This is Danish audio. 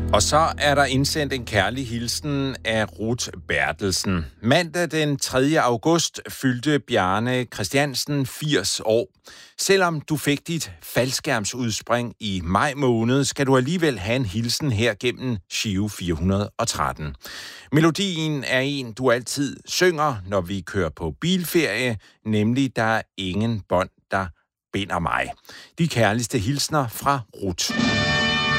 Og så er der indsendt en kærlig hilsen af Ruth Bertelsen. Mandag den 3. august fyldte Bjarne Christiansen 80 år. Selvom du fik dit faldskærmsudspring i maj måned, skal du alligevel have en hilsen her gennem Giro 413. Melodien er en, du altid synger, når vi kører på bilferie, nemlig Der er ingen bånd, der binder mig. De kærligste hilsner fra Ruth.